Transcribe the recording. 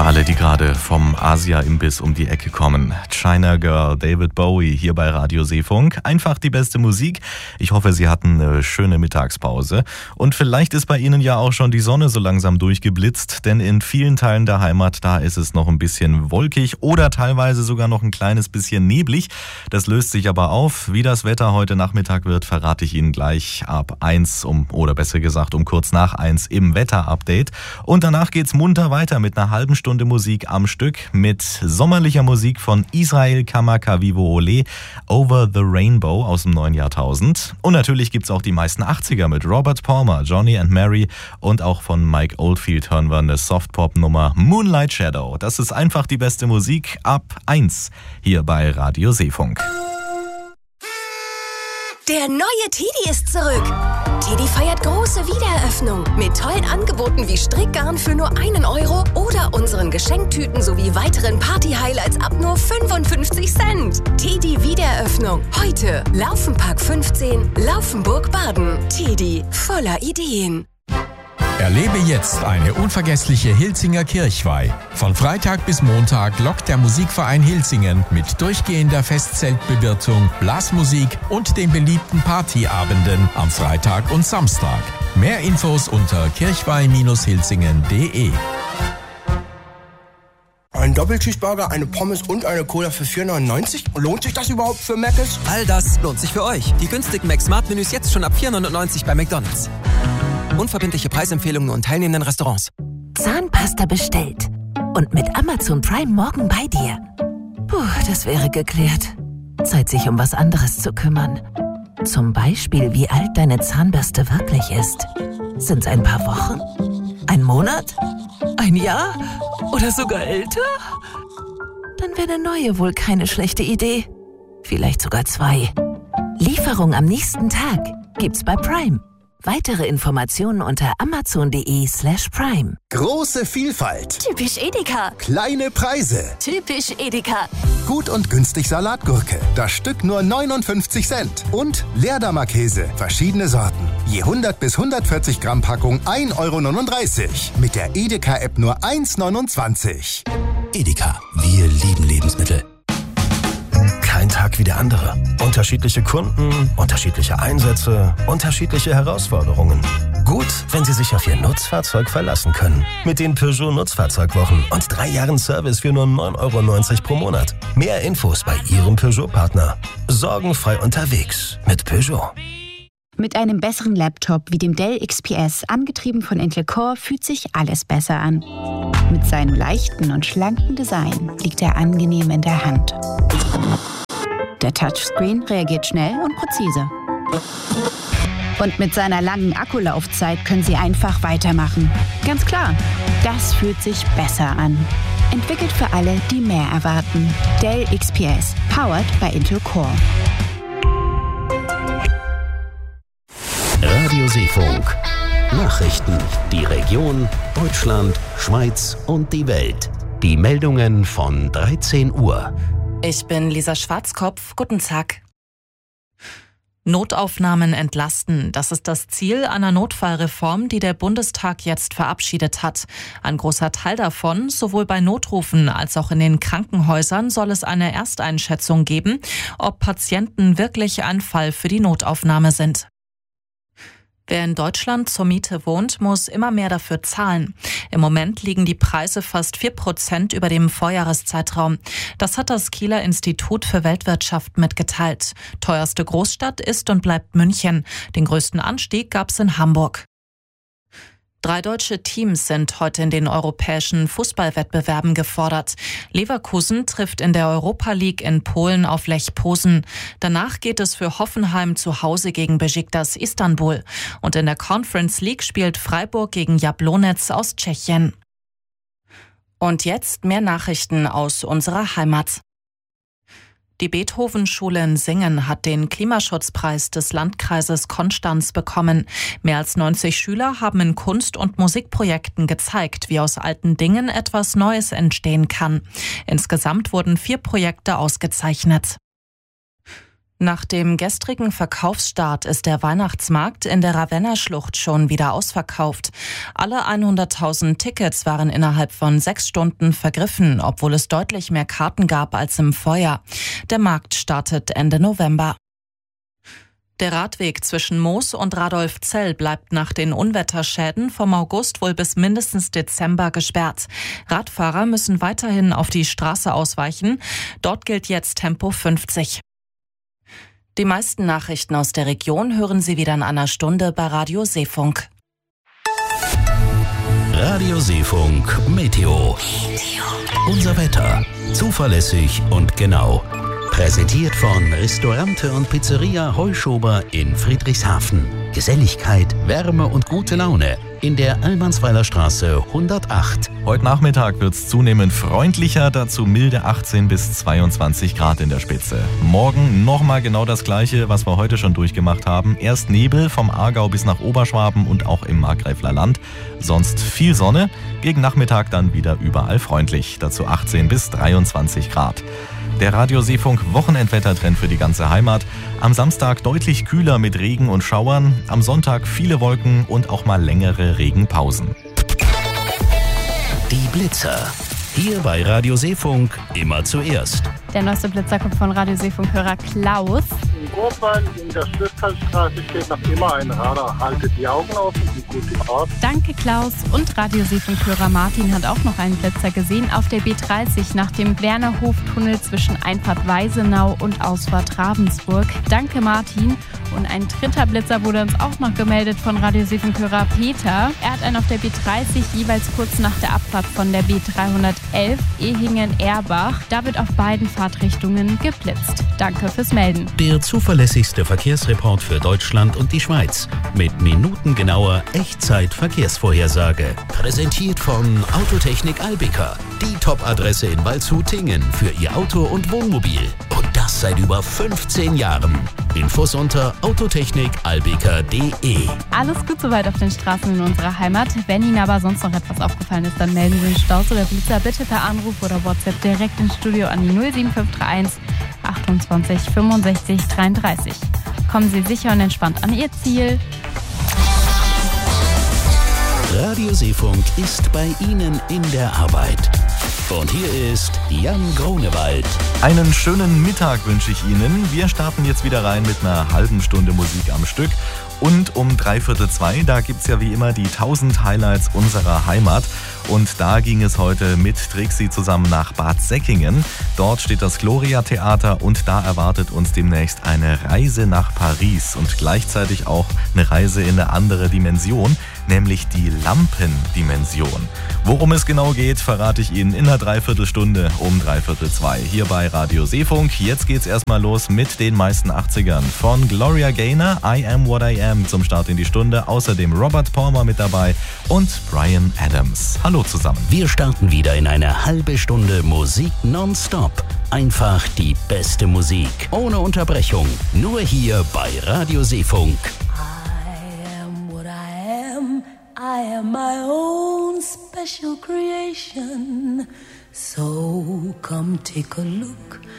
alle, die gerade vom Asia-Imbiss um die Ecke kommen. China Girl, David Bowie hier bei Radio Seefunk. Einfach die beste Musik. Ich hoffe, Sie hatten eine schöne Mittagspause. Und vielleicht ist bei Ihnen ja auch schon die Sonne so langsam durchgeblitzt, denn in vielen Teilen der Heimat, da ist es noch ein bisschen wolkig oder teilweise sogar noch ein kleines bisschen neblig. Das löst sich aber auf. Wie das Wetter heute Nachmittag wird, verrate ich Ihnen gleich ab 1 oder besser gesagt um kurz nach 1 im Wetter-Update. Und danach geht's munter weiter mit einer halben Stunde Musik am Stück mit sommerlicher Musik von Israel Kamakawiwo Ole, Over the Rainbow aus dem neuen Jahrtausend. Und natürlich gibt's auch die meisten 80er mit Robert Palmer, Johnny and Mary und auch von Mike Oldfield hören wir eine Softpop-Nummer Moonlight Shadow. Das ist einfach die beste Musik ab 1 hier bei Radio Seefunk. Der neue Teddy ist zurück. Teddy feiert große Wiedereröffnung mit tollen Angeboten wie Strickgarn für nur 1 Euro oder unseren Geschenktüten sowie weiteren Party-Highlights ab nur 55 Cent. Teddy Wiedereröffnung. Heute Laufenpark 15, Laufenburg-Baden. Teddy voller Ideen. Erlebe jetzt eine unvergessliche Hilzinger Kirchweih. Von Freitag bis Montag lockt der Musikverein Hilzingen mit durchgehender Festzeltbewirtung, Blasmusik und den beliebten Partyabenden am Freitag und Samstag. Mehr Infos unter kirchweih-hilzingen.de. Ein Doppelcheeseburger, eine Pommes und eine Cola für 4,99? Lohnt sich das überhaupt für Mc's? All das lohnt sich für euch. Die günstigen Mac-Smart-Menüs jetzt schon ab 4,99 bei McDonald's. Unverbindliche Preisempfehlungen und teilnehmenden Restaurants. Zahnpasta bestellt. Und mit Amazon Prime morgen bei dir. Puh, das wäre geklärt. Zeit, sich um was anderes zu kümmern. Zum Beispiel, wie alt deine Zahnbürste wirklich ist. Sind's ein paar Wochen? Ein Monat? Ein Jahr? Oder sogar älter? Dann wäre eine neue wohl keine schlechte Idee. Vielleicht sogar 2. Lieferung am nächsten Tag gibt's bei Prime. Weitere Informationen unter amazon.de/prime. Große Vielfalt. Typisch Edeka. Kleine Preise. Typisch Edeka. Gut und günstig Salatgurke. Das Stück nur 59 Cent. Und Leerdammer-Käse. Verschiedene Sorten. Je 100 bis 140 Gramm Packung 1,39 Euro. Mit der Edeka-App nur 1,29 €. Edeka. Wir lieben Lebensmittel. Kein Tag wie der andere. Unterschiedliche Kunden, unterschiedliche Einsätze, unterschiedliche Herausforderungen. Gut, wenn Sie sich auf Ihr Nutzfahrzeug verlassen können. Mit den Peugeot Nutzfahrzeugwochen und 3 Jahren Service für nur 9,90 € pro Monat. Mehr Infos bei Ihrem Peugeot-Partner. Sorgenfrei unterwegs mit Peugeot. Mit einem besseren Laptop wie dem Dell XPS, angetrieben von Intel Core, fühlt sich alles besser an. Mit seinem leichten und schlanken Design liegt er angenehm in der Hand. Der Touchscreen reagiert schnell und präzise. Und mit seiner langen Akkulaufzeit können Sie einfach weitermachen. Ganz klar, das fühlt sich besser an. Entwickelt für alle, die mehr erwarten. Dell XPS, powered by Intel Core. Radio Seefunk. Nachrichten. Die Region, Deutschland, Schweiz und die Welt. Die Meldungen von 13 Uhr. Ich bin Lisa Schwarzkopf. Guten Tag. Notaufnahmen entlasten. Das ist das Ziel einer Notfallreform, die der Bundestag jetzt verabschiedet hat. Ein großer Teil davon, sowohl bei Notrufen als auch in den Krankenhäusern, soll es eine Ersteinschätzung geben, ob Patienten wirklich ein Fall für die Notaufnahme sind. Wer in Deutschland zur Miete wohnt, muss immer mehr dafür zahlen. Im Moment liegen die Preise fast 4% über dem Vorjahreszeitraum. Das hat das Kieler Institut für Weltwirtschaft mitgeteilt. Teuerste Großstadt ist und bleibt München. Den größten Anstieg gab es in Hamburg. 3 deutsche Teams sind heute in den europäischen Fußballwettbewerben gefordert. Leverkusen trifft in der Europa League in Polen auf Lech Posen. Danach geht es für Hoffenheim zu Hause gegen Besiktas Istanbul. Und in der Conference League spielt Freiburg gegen Jablonec aus Tschechien. Und jetzt mehr Nachrichten aus unserer Heimat. Die Beethoven-Schule in Singen hat den Klimaschutzpreis des Landkreises Konstanz bekommen. Mehr als 90 Schüler haben in Kunst- und Musikprojekten gezeigt, wie aus alten Dingen etwas Neues entstehen kann. Insgesamt wurden 4 Projekte ausgezeichnet. Nach dem gestrigen Verkaufsstart ist der Weihnachtsmarkt in der Ravenna-Schlucht schon wieder ausverkauft. Alle 100.000 Tickets waren innerhalb von 6 Stunden vergriffen, obwohl es deutlich mehr Karten gab als im Vorjahr. Der Markt startet Ende November. Der Radweg zwischen Moos und Radolfzell bleibt nach den Unwetterschäden vom August wohl bis mindestens Dezember gesperrt. Radfahrer müssen weiterhin auf die Straße ausweichen. Dort gilt jetzt Tempo 50. Die meisten Nachrichten aus der Region hören Sie wieder in einer Stunde bei Radio Seefunk. Radio Seefunk Meteo. Unser Wetter. Zuverlässig und genau. Präsentiert von Restaurante und Pizzeria Heuschober in Friedrichshafen. Geselligkeit, Wärme und gute Laune in der Almansweiler Straße 108. Heute Nachmittag wird es zunehmend freundlicher, dazu milde 18 bis 22 Grad in der Spitze. Morgen nochmal genau das Gleiche, was wir heute schon durchgemacht haben. Erst Nebel vom Aargau bis nach Oberschwaben und auch im Markgräfler Land. Sonst viel Sonne, gegen Nachmittag dann wieder überall freundlich. Dazu 18 bis 23 Grad. Der Radio Seefunk Wochenendwettertrend für die ganze Heimat. Am Samstag deutlich kühler mit Regen und Schauern. Am Sonntag viele Wolken und auch mal längere Regenpausen. Die Blitzer. Hier bei Radio Seefunk immer zuerst. Der neueste Blitzer kommt von Radio Seefunk-Hörer Klaus. In Gorbahn in der Schlösserstraße steht noch immer ein Radar. Haltet die Augen offen und gute Fahrt. Danke Klaus. Und Radio Seefunk-Hörer Martin hat auch noch einen Blitzer gesehen auf der B30 nach dem Wernerhof-Tunnel zwischen Einfahrt Weisenau und Ausfahrt Ravensburg. Danke Martin. Und ein dritter Blitzer wurde uns auch noch gemeldet von Radio Seefunk-Hörer Peter. Er hat einen auf der B30 jeweils kurz nach der Abfahrt von der B311 Ehingen-Erbach. Da wird auf beiden Fahrtrichtungen geblitzt. Danke fürs Melden. Der zuverlässigste Verkehrsreport für Deutschland und die Schweiz. Mit minutengenauer Echtzeit-Verkehrsvorhersage. Präsentiert von Autotechnik Albika. Die Top-Adresse in Waldshut-Tingen für Ihr Auto und Wohnmobil. Und das seit über 15 Jahren. Infos unter autotechnikalbika.de. Alles gut soweit auf den Straßen in unserer Heimat. Wenn Ihnen aber sonst noch etwas aufgefallen ist, dann melden Sie den Staus oder Blitzer bitte per Anruf oder WhatsApp direkt ins Studio an die 07531 28 65 33. Kommen Sie sicher und entspannt an Ihr Ziel. Radio Seefunk ist bei Ihnen in der Arbeit. Und hier ist Jan Grunewald. Einen schönen Mittag wünsche ich Ihnen. Wir starten jetzt wieder rein mit einer halben Stunde Musik am Stück. Und um 1:45, da gibt's ja wie immer die 1000 Highlights unserer Heimat. Und da ging es heute mit Trixie zusammen nach Bad Säckingen. Dort steht das Gloria-Theater und da erwartet uns demnächst eine Reise nach Paris und gleichzeitig auch eine Reise in eine andere Dimension, nämlich die Lampendimension. Worum es genau geht, verrate ich Ihnen in einer Dreiviertelstunde um 1:45 hier bei Radio Seefunk. Jetzt geht's erstmal los mit den meisten 80ern. Von Gloria Gaynor, I Am What I Am zum Start in die Stunde. Außerdem Robert Palmer mit dabei und Bryan Adams. Hallo zusammen. Wir starten wieder in eine halbe Stunde Musik nonstop. Einfach die beste Musik. Ohne Unterbrechung. Nur hier bei Radio Seefunk. I am my own special creation. So come take a look